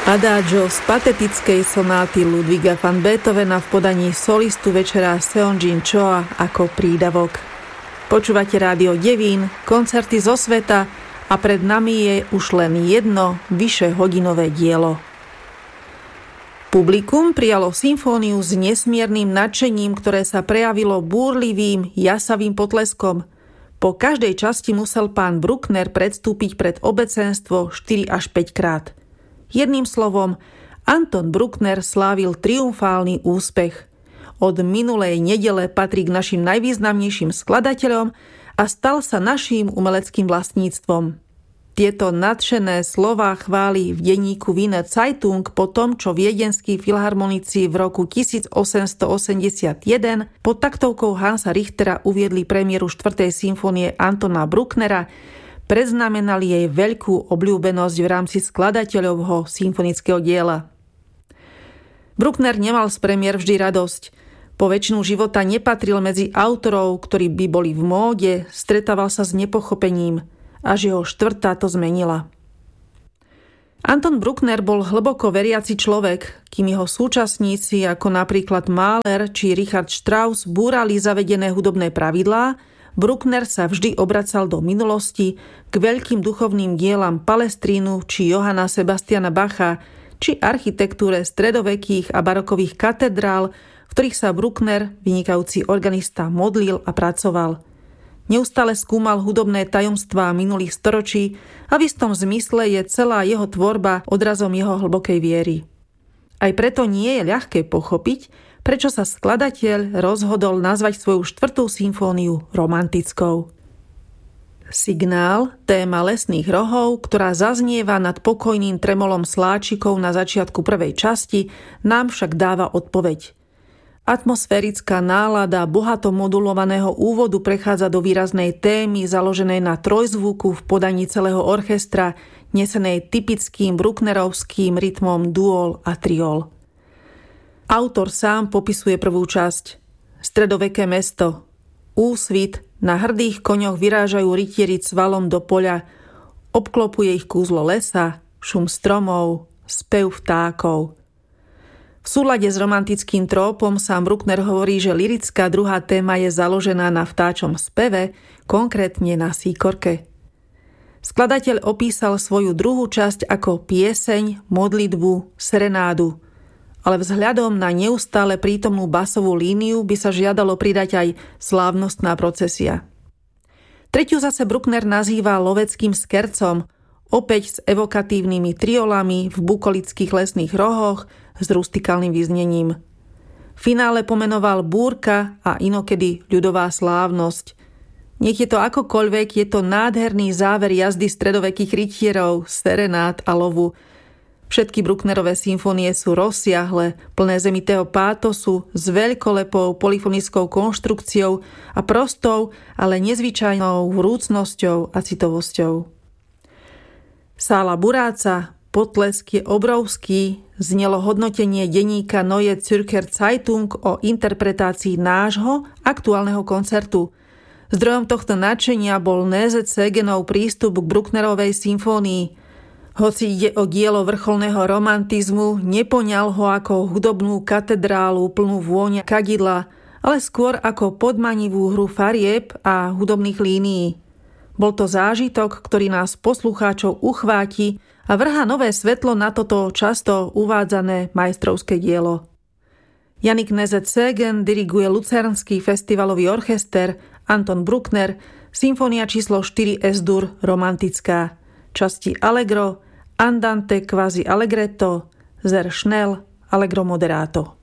Adagio z patetickej sonáty Ludwiga van Beethovena v podaní solistu večera Seongjin Choa ako prídavok. Počúvate Rádio Devín, koncerty zo sveta a pred nami je už len jedno vyšehodinové dielo. Publikum prijalo symfóniu s nesmiernym nadšením, ktoré sa prejavilo búrlivým, jasavým potleskom. Po každej časti musel pán Bruckner predstúpiť pred obecenstvo 4 až 5 krát. Jedným slovom, Anton Bruckner slávil triumfálny úspech. Od minulej nedele patrí k našim najvýznamnejším skladateľom a stal sa naším umeleckým vlastníctvom. Tieto nadšené slová chvály v denníku Wiener Zeitung po tom, čo viedenskí filharmonici v roku 1881 pod taktovkou Hansa Richtera uviedli premiéru 4. symfónie Antona Brucknera, predznamenali jej veľkú obľúbenosť v rámci skladateľovho symfonického diela. Bruckner nemal z premiér vždy radosť. Po väčšinu života nepatril medzi autorov, ktorí by boli v móde, stretával sa s nepochopením, až jeho 4. to zmenila. Anton Bruckner bol hlboko veriaci človek, kým jeho súčasníci ako napríklad Mahler či Richard Strauss búrali zavedené hudobné pravidlá, Bruckner sa vždy obracal do minulosti k veľkým duchovným dielam Palestrínu či Johanna Sebastiana Bacha či architektúre stredovekých a barokových katedrál, v ktorých sa Bruckner, vynikajúci organista, modlil a pracoval. Neustále skúmal hudobné tajomstvá minulých storočí a v istom zmysle je celá jeho tvorba odrazom jeho hlbokej viery. Aj preto nie je ľahké pochopiť, prečo sa skladateľ rozhodol nazvať svoju 4. symfóniu romantickou. Signál, téma lesných rohov, ktorá zaznieva nad pokojným tremolom sláčikov na začiatku prvej časti, nám však dáva odpoveď. Atmosférická nálada bohato modulovaného úvodu prechádza do výraznej témy založenej na trojzvuku v podaní celého orchestra, nesenej typickým brucknerovským rytmom duol a triol. Autor sám popisuje prvú časť. Stredoveké mesto. Úsvit, na hrdých koňoch vyrážajú rytieri cvalom do poľa, obklopuje ich kúzlo lesa, šum stromov, spev vtákov. V súlade s romantickým trópom sám Bruckner hovorí, že lyrická druhá téma je založená na vtáčom speve, konkrétne na síkorke. Skladateľ opísal svoju druhú časť ako pieseň, modlitbu, serenádu, ale vzhľadom na neustále prítomnú basovú líniu by sa žiadalo pridať aj slávnostná procesia. Tretiu zase Bruckner nazýva loveckým skercom, opäť s evokatívnymi triolami v bukolických lesných rohoch s rustikálnym vyznením. V finále pomenoval búrka a inokedy ľudová slávnosť. Nech je to akokoľvek, je to nádherný záver jazdy stredovekých rytierov, serenád a lovu. Všetky Brucknerové symfónie sú rozsiahle, plné zemitého pátosu, s veľkolepou polyfonickou konštrukciou a prostou, ale nezvyčajnou vrúcnosťou a citovosťou. Sála buráca, potlesk je obrovský, znelo hodnotenie denníka Neue Zürcher Zeitung o interpretácii nášho aktuálneho koncertu. Zdrojom tohto nadšenia bol Nézet Ségenov prístup k Brucknerovej symfónii. Hoci ide o dielo vrcholného romantizmu, nepoňal ho ako hudobnú katedrálu plnú vôňa kadidla, ale skôr ako podmanivú hru farieb a hudobných línií. Bol to zážitok, ktorý nás poslucháčov uchváti a vrhá nové svetlo na toto často uvádzané majstrovské dielo. Jannik Nézet-Ségen diriguje Lucernský festivalový orchester, Anton Bruckner, symfónia číslo 4 S-dur romantická, časti Allegro, Andante quasi allegretto, Sehr schnell, Allegro moderato.